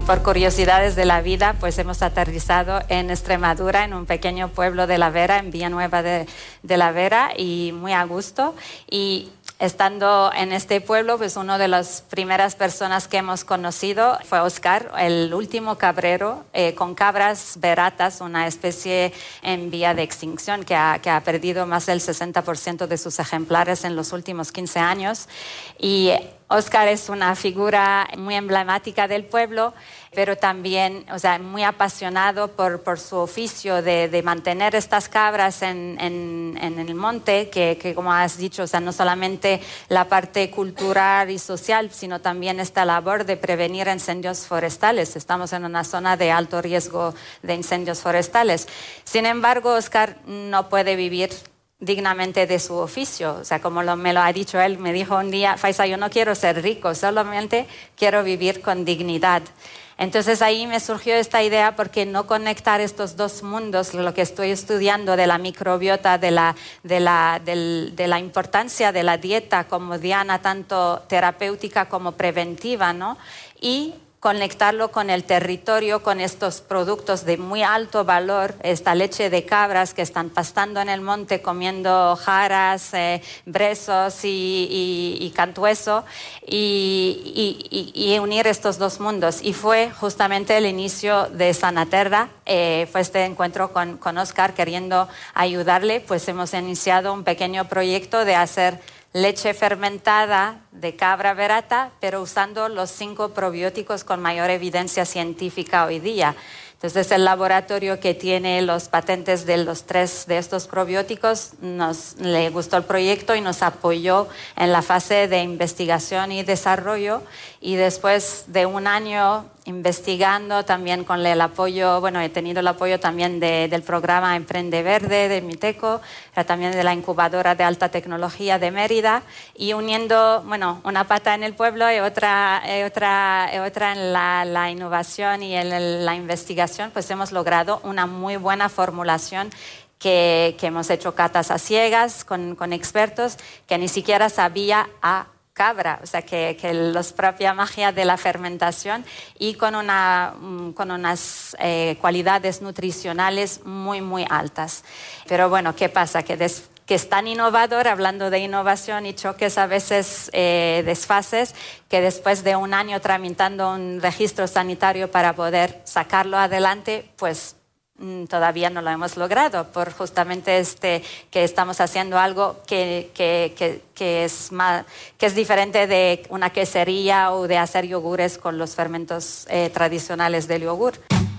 Por curiosidades de la vida, pues hemos aterrizado en Extremadura, en un pequeño pueblo de La Vera, en Villanueva de la Vera, y muy a gusto. Y estando en este pueblo, pues una de las primeras personas que hemos conocido fue Oscar, el último cabrero con cabras veratas, una especie en vía de extinción que ha perdido más del 60% de sus ejemplares en los últimos 15 años. Y Oscar es una figura muy emblemática del pueblo, pero también, o sea, muy apasionado por su oficio de mantener estas cabras en el monte, que como has dicho, o sea, no solamente la parte cultural y social, sino también esta labor de prevenir incendios forestales. Estamos en una zona de alto riesgo de incendios forestales. Sin embargo, Oscar no puede vivir dignamente de su oficio, o sea, como me lo ha dicho él, me dijo un día: Faiza, yo no quiero ser rico, solamente quiero vivir con dignidad. Entonces ahí me surgió esta idea: ¿por qué no conectar estos dos mundos, lo que estoy estudiando de la microbiota, de la importancia de la dieta como diana, tanto terapéutica como preventiva, ¿no? Y conectarlo con el territorio, con estos productos de muy alto valor, esta leche de cabras que están pastando en el monte, comiendo jaras, brezos y cantueso, y unir estos dos mundos. Y fue justamente el inicio de Sanaterra, fue este encuentro con Oscar queriendo ayudarle, pues hemos iniciado un pequeño proyecto de hacer leche fermentada de cabra verata, pero usando los 5 probióticos con mayor evidencia científica hoy día. Entonces, el laboratorio que tiene los patentes de los 3 de estos probióticos le gustó el proyecto y nos apoyó en la fase de investigación y desarrollo. Y después de un año investigando, también con el apoyo, bueno, he tenido el apoyo también del programa Emprende Verde de Miteco, pero también de la incubadora de alta tecnología de Mérida, y uniendo, bueno, una pata en el pueblo y otra en la innovación y en la investigación, pues hemos logrado una muy buena formulación que hemos hecho catas a ciegas con expertos que ni siquiera sabía a cabra, o sea que la propia magia de la fermentación, y con unas cualidades nutricionales muy, muy altas. Pero bueno, ¿qué pasa? Que es tan innovador, hablando de innovación y choques a veces, desfases, que después de un año tramitando un registro sanitario para poder sacarlo adelante, pues todavía no lo hemos logrado, por justamente que estamos haciendo algo que es diferente de una quesería o de hacer yogures con los fermentos tradicionales del yogur.